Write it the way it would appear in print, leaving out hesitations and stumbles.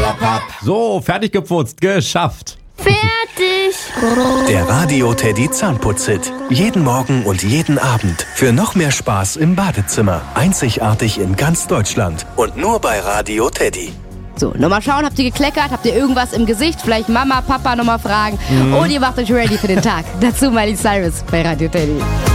So, fertig geputzt, geschafft. Fertig. Der Radio Teddy Zahnputz-Hit. Jeden Morgen und jeden Abend. Für noch mehr Spaß im Badezimmer. Einzigartig in ganz Deutschland. Und nur bei Radio Teddy. So, nochmal schauen, habt ihr gekleckert? Habt ihr irgendwas im Gesicht? Vielleicht Mama, Papa nochmal fragen. Und ihr macht euch ready für den Tag. Dazu Miley Cyrus bei Radio Teddy.